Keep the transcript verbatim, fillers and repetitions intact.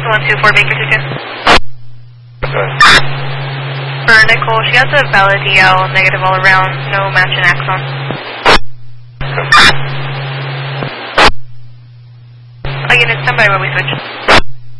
one two four Baker two two. Okay. For Nicole, she has a valid E L, negative all around, no match in axon. Okay. All units, stand by while we switch.